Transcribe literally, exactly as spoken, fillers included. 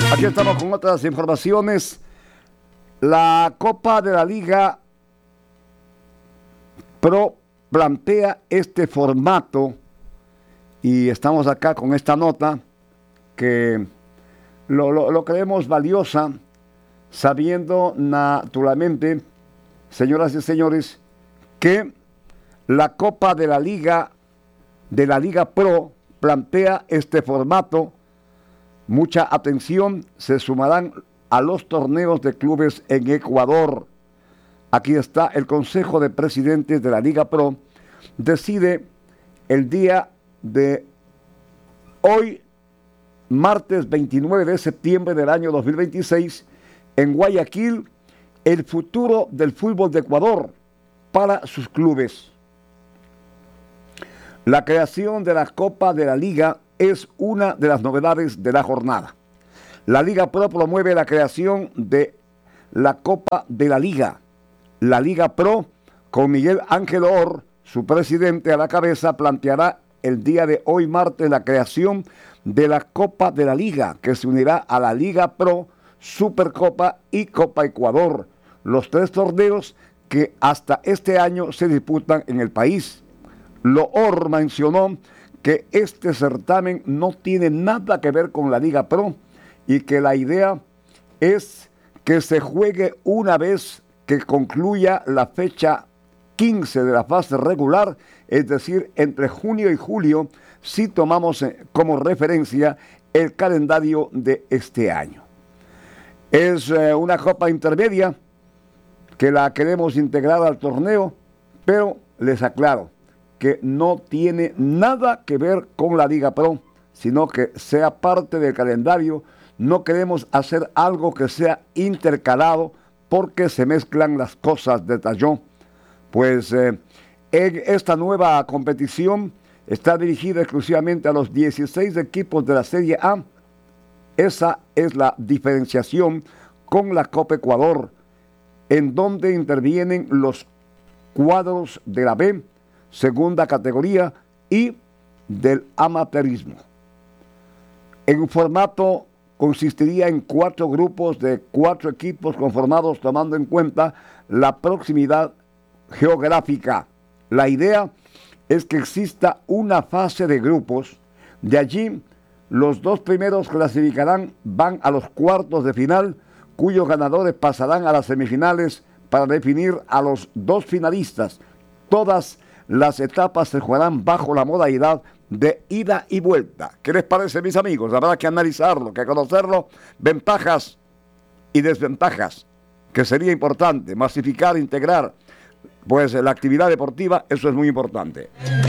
Aquí estamos con otras informaciones. La Copa de la Liga Pro plantea este formato y estamos acá con esta nota que lo, lo, lo creemos valiosa, sabiendo naturalmente, señoras y señores, que la Copa de la Liga de la Liga Pro plantea este formato. Mucha atención, se sumarán a los torneos de clubes en Ecuador. Aquí está el Consejo de Presidentes de la Liga Pro. Decide el día de hoy, martes veintinueve de septiembre del año dos mil veintiséis, en Guayaquil, el futuro del fútbol de Ecuador para sus clubes. La creación de la Copa de la Liga es una de las novedades de la jornada. La Liga Pro promueve la creación de la Copa de la Liga. La Liga Pro, con Miguel Ángel Or, su presidente a la cabeza, planteará el día de hoy martes la creación de la Copa de la Liga, que se unirá a la Liga Pro, Supercopa y Copa Ecuador, los tres torneos que hasta este año se disputan en el país. Loor mencionó que este certamen no tiene nada que ver con la Liga Pro y que la idea es que se juegue una vez que concluya la fecha quince de la fase regular, es decir, entre junio y julio, si tomamos como referencia el calendario de este año. Es eh, una copa intermedia que la queremos integrar al torneo, pero les aclaro que no tiene nada que ver con la Liga Pro, sino que sea parte del calendario. No queremos hacer algo que sea intercalado porque se mezclan las cosas, detalló. Pues eh, en esta nueva competición está dirigida exclusivamente a los dieciséis equipos de la Serie A. Esa es la diferenciación con la Copa Ecuador, en donde intervienen los cuadros de la B, segunda categoría y del amateurismo. En un formato consistiría en cuatro grupos de cuatro equipos conformados tomando en cuenta la proximidad geográfica. La idea es que exista una fase de grupos. De allí, los dos primeros clasificarán, van a los cuartos de final, cuyos ganadores pasarán a las semifinales para definir a los dos finalistas. Todas las etapas se jugarán bajo la modalidad de ida y vuelta. ¿Qué les parece, mis amigos? Habrá que analizarlo, que conocerlo, ventajas y desventajas, que sería importante, masificar, integrar, pues la actividad deportiva, eso es muy importante.